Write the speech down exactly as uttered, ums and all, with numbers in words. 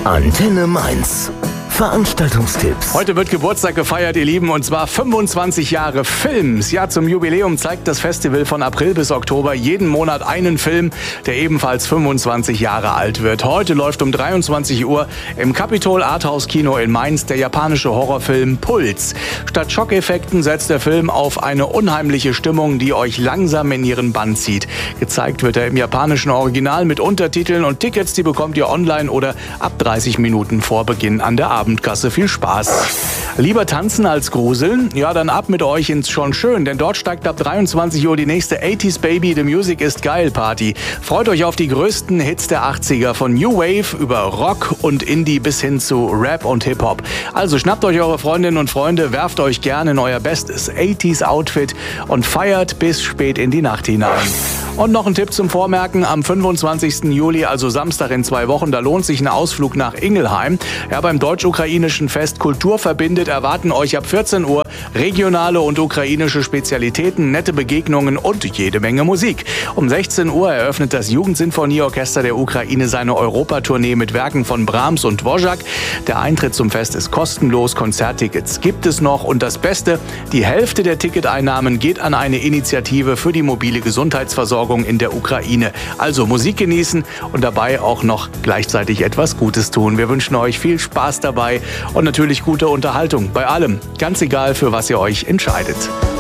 Antenne Mainz. Veranstaltungstipps. Heute wird Geburtstag gefeiert, ihr Lieben, und zwar fünfundzwanzig Jahre Films. Ja, zum Jubiläum zeigt das Festival von April bis Oktober jeden Monat einen Film, der ebenfalls fünfundzwanzig Jahre alt wird. Heute läuft um dreiundzwanzig Uhr im Capitol Arthouse Kino in Mainz der japanische Horrorfilm Puls. Statt Schockeffekten setzt der Film auf eine unheimliche Stimmung, die euch langsam in ihren Bann zieht. Gezeigt wird er im japanischen Original mit Untertiteln, und Tickets, die bekommt ihr online oder ab dreißig Minuten vor Beginn an der Abendkasse. Viel Spaß. Lieber tanzen als gruseln? Ja, dann ab mit euch ins Schon Schön, denn dort steigt ab dreiundzwanzig Uhr die nächste achtziger Baby The Music ist Geil Party. Freut euch auf die größten Hits der achtziger, von New Wave über Rock und Indie bis hin zu Rap und Hip-Hop. Also schnappt euch eure Freundinnen und Freunde, werft euch gerne in euer bestes achtziger Outfit und feiert bis spät in die Nacht hinein. Und noch ein Tipp zum Vormerken: am fünfundzwanzigsten Juli, also Samstag in zwei Wochen, da lohnt sich ein Ausflug nach Ingelheim. Ja, beim deutsch-ukrainischen Fest Kultur verbindet erwarten euch ab vierzehn Uhr regionale und ukrainische Spezialitäten, nette Begegnungen und jede Menge Musik. Um sechzehn Uhr eröffnet das Jugendsinfonieorchester der Ukraine seine Europatournee mit Werken von Brahms und Dvořák. Der Eintritt zum Fest ist kostenlos, Konzerttickets gibt es noch, und das Beste: die Hälfte der Ticketeinnahmen geht an eine Initiative für die mobile Gesundheitsversorgung in der Ukraine. Also Musik genießen und dabei auch noch gleichzeitig etwas Gutes tun. Wir wünschen euch viel Spaß dabei und natürlich gute Unterhaltung bei allem, ganz egal, für was ihr euch entscheidet.